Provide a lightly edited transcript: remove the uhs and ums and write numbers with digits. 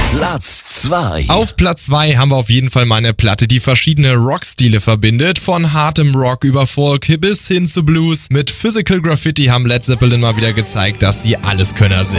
Platz 2. Auf Platz 2 haben wir auf jeden Fall mal eine Platte, die verschiedene Rockstile verbindet. Von hartem Rock über Folk bis hin zu Blues. Mit Physical Graffiti haben Led Zeppelin mal wieder gezeigt, dass sie Alleskönner sind.